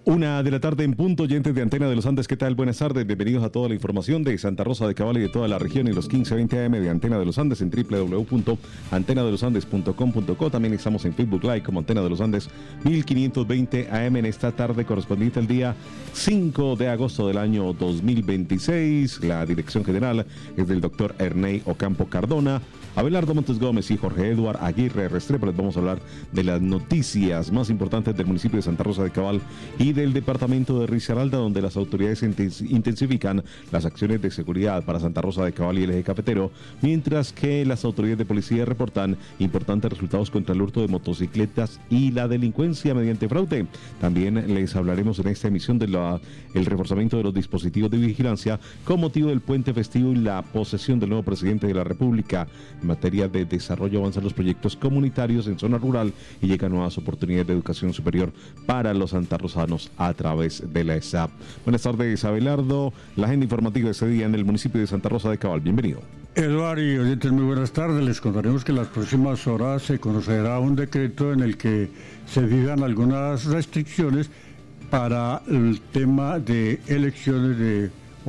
1:00 en punto, oyentes de Antena de los Andes, ¿qué tal? Buenas tardes, bienvenidos a toda la información de Santa Rosa de Cabal y de toda la región en los 1520 AM de Antena de los Andes en www.antenadelosandes.com.co. También estamos en Facebook Live como Antena de los Andes 1520 AM en esta tarde correspondiente al día 5 de agosto del año 2026. La dirección general es del doctor Ernei Ocampo Cardona, Abelardo Montes Gómez y Jorge Eduard Aguirre Restrepo. Les vamos a hablar de las noticias más importantes del municipio de Santa Rosa de Cabal y del departamento de Risaralda, donde las autoridades intensifican las acciones de seguridad para Santa Rosa de Cabal y el eje cafetero, mientras que las autoridades de policía reportan importantes resultados contra el hurto de motocicletas y la delincuencia mediante fraude. También les hablaremos en esta emisión del reforzamiento de los dispositivos de vigilancia con motivo del puente festivo y la posesión del nuevo presidente de la República. En materia de desarrollo avanzan los proyectos comunitarios en zona rural y llegan nuevas oportunidades de educación superior para los santarrosanos a través de la ESAP. Buenas tardes, Abelardo. La agenda informativa de este día en el municipio de Santa Rosa de Cabal. Bienvenido. Eduardo y oyentes, muy buenas tardes. Les contaremos que en las próximas horas se conocerá un decreto en el que se fijan algunas restricciones para el tema de elecciones de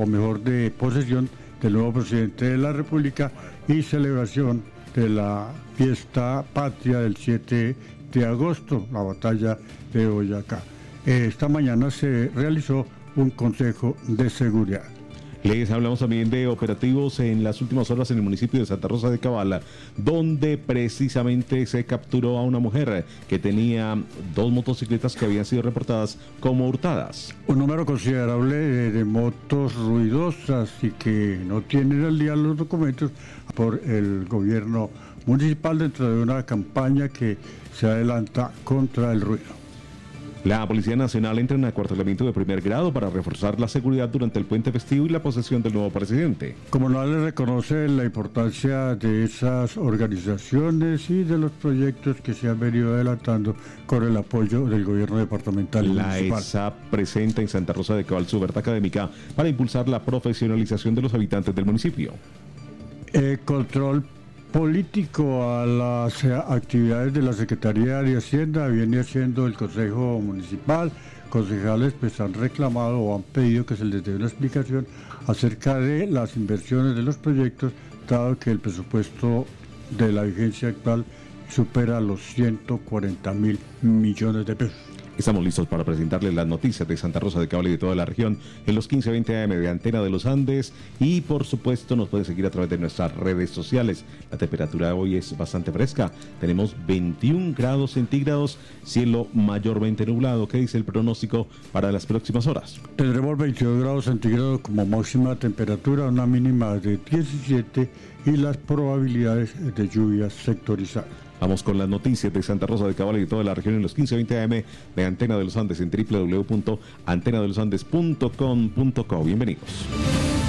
posesión del nuevo presidente de la República y celebración de la fiesta patria del 7 de agosto, la batalla de Boyacá. Esta mañana se realizó un consejo de seguridad. Les hablamos también de operativos en las últimas horas en el municipio de Santa Rosa de Cabal, donde precisamente se capturó a una mujer que tenía 2 motocicletas que habían sido reportadas como hurtadas. Un número considerable de motos ruidosas y que no tienen al día los documentos por el gobierno municipal dentro de una campaña que se adelanta contra el ruido. La Policía Nacional entra en acuartelamiento de primer grado para reforzar la seguridad durante el puente festivo y la posesión del nuevo presidente. Como no le reconoce la importancia de esas organizaciones y de los proyectos que se han venido adelantando con el apoyo del gobierno departamental. La ESAP presenta en Santa Rosa de Cabal su oferta académica para impulsar la profesionalización de los habitantes del municipio. Control político a las actividades de la Secretaría de Hacienda viene haciendo el Consejo Municipal. Concejales pues han reclamado o han pedido que se les dé una explicación acerca de las inversiones de los proyectos, dado que el presupuesto de la vigencia actual supera los 140.000 millones de pesos. Estamos listos para presentarles las noticias de Santa Rosa de Cabal y de toda la región en los 1520 AM de Antena de los Andes, y por supuesto nos pueden seguir a través de nuestras redes sociales. La temperatura de hoy es bastante fresca, tenemos 21 grados centígrados, cielo mayormente nublado. ¿Qué dice el pronóstico para las próximas horas? Tendremos 22 grados centígrados como máxima temperatura, una mínima de 17 y las probabilidades de lluvias sectorizadas. Vamos con las noticias de Santa Rosa de Cabal y de toda la región en los 1520 AM de Antena de los Andes en www.antenadelosandes.com.co. Bienvenidos.